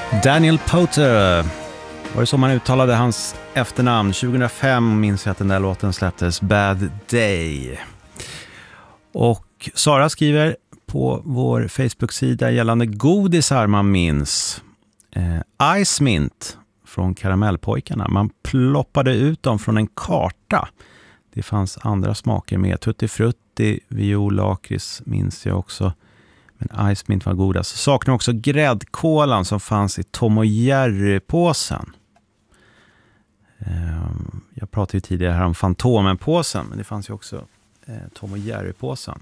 Daniel Powter, var det så man uttalade hans efternamn? 2005 minns jag att den där låten släpptes, Bad Day. Och Sara skriver på vår Facebook-sida gällande godisar man minns. Ice Mint från Karamellpojkarna. Man ploppade ut dem från en karta. Det fanns andra smaker med. Tutti Frutti, viol, lakris minns jag också. Men Ice Mint var godast. Saknar också gräddkolan som fanns i Tom och Jerry-påsen. Jag pratade ju tidigare här om Fantomen-påsen, men det fanns ju också Tom och Jerry-påsen.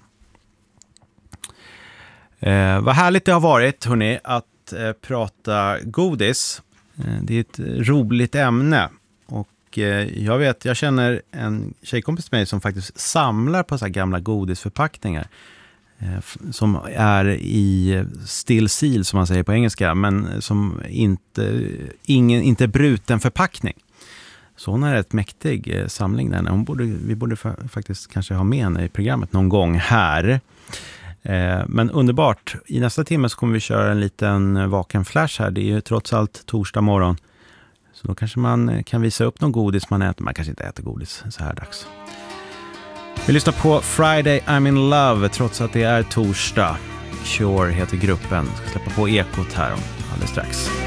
Vad härligt det har varit, hörni, att prata godis. Det är ett roligt ämne. Och jag känner en tjejkompis med mig som faktiskt samlar på så här gamla godisförpackningar. Som är i still seal som man säger på engelska, men som inte bruten förpackning. Så hon har ett mäktig samling där. Vi borde faktiskt kanske ha med henne i programmet någon gång här. Men underbart. I nästa timme så kommer vi köra en liten vaken flash här. Det är ju trots allt torsdag morgon. Så då kanske man kan visa upp någon godis man äter. Man kanske inte äter godis så här dags. Vi lyssnar på Friday I'm in Love trots att det är torsdag. Cure heter gruppen. Ska släppa på Ekot här alldeles strax.